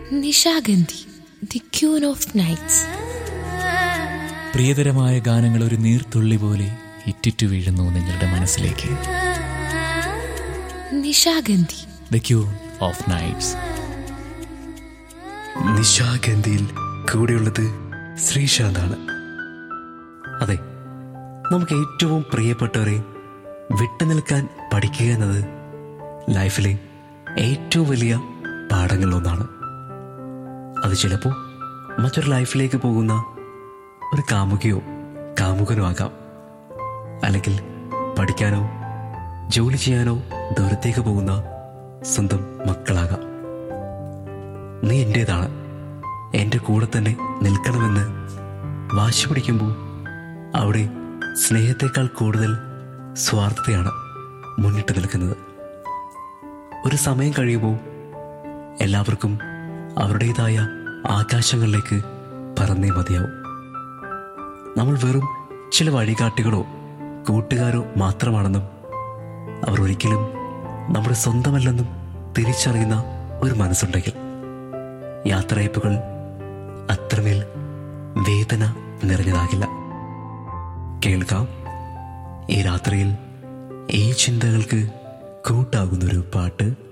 Nishagandhi, the queen of nights. പ്രിയതരമായ ഗാനങ്ങൾ ഒരു നീർത്തുള്ളി പോലെ ഇറ്റിറ്റു വീഴുന്നു നിങ്ങളുടെ മനസ്സിലേക്ക്. Nishagandhi, the queen of nights. നിശാഗന്ധിയിൽ കൂടെയുള്ളത് ശ്രീശാന്താണ്. അതെ, നമുക്ക് ഏറ്റവും പ്രിയപ്പെട്ടവരെ വിട്ടുനിൽക്കാൻ പഠിക്കുക എന്നത് ലൈഫിലെ ഏറ്റവും വലിയ പാഠങ്ങളിലൊന്നാണ്. അത് ചിലപ്പോൾ മറ്റൊരു ലൈഫിലേക്ക് പോകുന്ന ഒരു കാമുകിയോ കാമുകനോ ആകാം, അല്ലെങ്കിൽ പഠിക്കാനോ ജോലി ചെയ്യാനോ ദൂരത്തേക്ക് പോകുന്ന സ്വന്തം മക്കളാകാം. നീ എൻ്റേതാണ്, എൻ്റെ കൂടെ തന്നെ നിൽക്കണമെന്ന് വാശി പിടിക്കുമ്പോൾ അവിടെ സ്നേഹത്തെക്കാൾ കൂടുതൽ സ്വാർത്ഥതയാണ് മുന്നിട്ട് നിൽക്കുന്നത്. ഒരു സമയം കഴിയുമ്പോൾ എല്ലാവർക്കും അവരുടേതായ ആകാശങ്ങളിലേക്ക് പറന്നേ മതിയാവും. നമ്മൾ വെറും ചില വഴികാട്ടികളോ കൂട്ടുകാരോ മാത്രമാണെന്നും അവർ ഒരിക്കലും നമ്മുടെ സ്വന്തമല്ലെന്നും തിരിച്ചറിയുന്ന ഒരു മനസ്സുണ്ടെങ്കിൽ യാത്രയയപ്പുകൾ അത്രമേൽ വേദന നിറഞ്ഞതാകില്ല. കേൾക്കാം ഈ രാത്രിയിൽ ഈ ചിന്തകൾക്ക് കൂട്ടാകുന്നൊരു പാട്ട്.